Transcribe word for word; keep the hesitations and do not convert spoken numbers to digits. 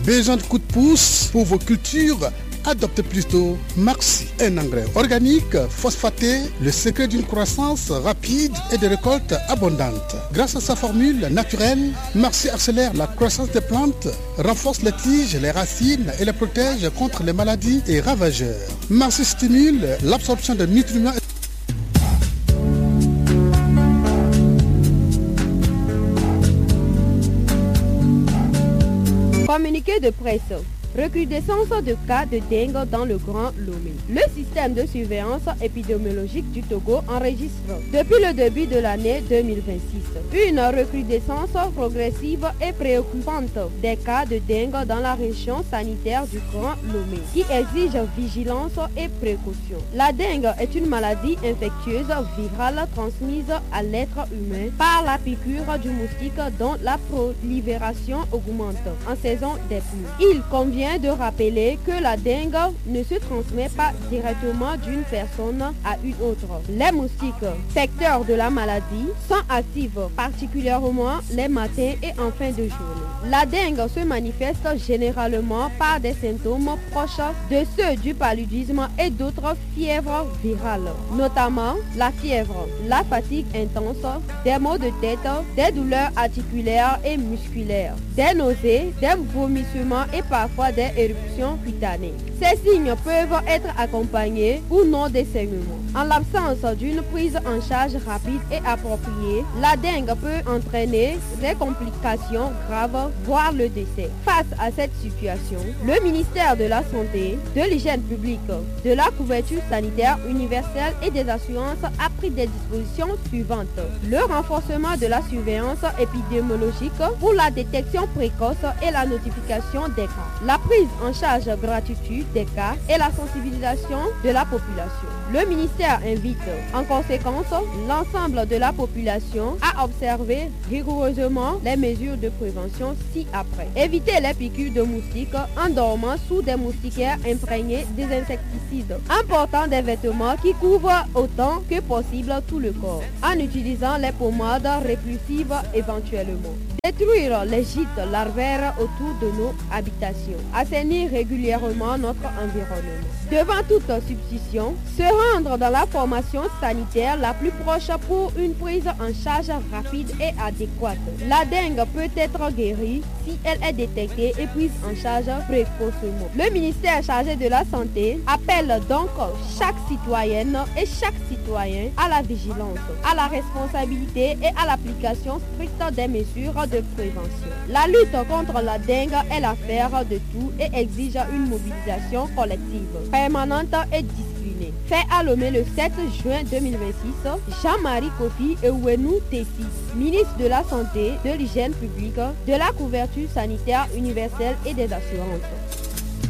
Besoin de coups de pouce pour vos cultures? Adoptez plutôt Maxi, un engrais organique phosphaté, le secret d'une croissance rapide et de récoltes abondantes. Grâce à sa formule naturelle, Maxi accélère la croissance des plantes, renforce les tiges, les racines et les protège contre les maladies et ravageurs. Maxi stimule l'absorption de nutriments. Communiqué de presse. Recrudescence de cas de dengue dans le Grand Lomé. Le système de surveillance épidémiologique du Togo enregistre depuis le début de l'année deux mille vingt-six une recrudescence progressive et préoccupante des cas de dengue dans la région sanitaire du Grand Lomé, qui exige vigilance et précaution. La dengue est une maladie infectieuse virale transmise à l'être humain par la piqûre du moustique dont la prolifération augmente en saison des pluies. Il convient de rappeler que la dengue ne se transmet pas directement d'une personne à une autre. Les moustiques, secteurs de la maladie, sont actifs particulièrement les matins et en fin de journée. La dengue se manifeste généralement par des symptômes proches de ceux du paludisme et d'autres fièvres virales, notamment la fièvre, la fatigue intense, des maux de tête, des douleurs articulaires et musculaires, des nausées, des vomissements et parfois des éruptions cutanées. Ces signes peuvent être accompagnés ou non des saignements. En l'absence d'une prise en charge rapide et appropriée, la dengue peut entraîner des complications graves, voire le décès. Face à cette situation, le ministère de la Santé, de l'Hygiène publique, de la couverture sanitaire universelle et des assurances a pris des dispositions suivantes. Le renforcement de la surveillance épidémiologique pour la détection précoce et la notification des cas. La prise en charge gratuite des cas et la sensibilisation de la population. Le ministère invite en conséquence l'ensemble de la population à observer rigoureusement les mesures de prévention ci-après. Éviter les piqûres de moustiques en dormant sous des moustiquaires imprégnés des insecticides, en portant des vêtements qui couvrent autant que possible tout le corps, en utilisant les pommades répulsives éventuellement. Détruire les gîtes larvaires autour de nos habitations. Assainir régulièrement notre environnement. Devant toute substitution, se rendre dans la formation sanitaire la plus proche pour une prise en charge rapide et adéquate. La dengue peut être guérie si elle est détectée et prise en charge précocement. Le ministère chargé de la Santé appelle donc chaque citoyenne et chaque citoyen à la vigilance, à la responsabilité et à l'application stricte des mesures de prévention. La lutte contre la dengue est l'affaire de tous et exige une mobilisation collective, permanente et disciplinée. Fait à Lomé le sept juin deux mille vingt-six, Jean-Marie Kofi Ewenu Tessi, ministre de la Santé, de l'Hygiène publique, de la couverture sanitaire universelle et des assurances.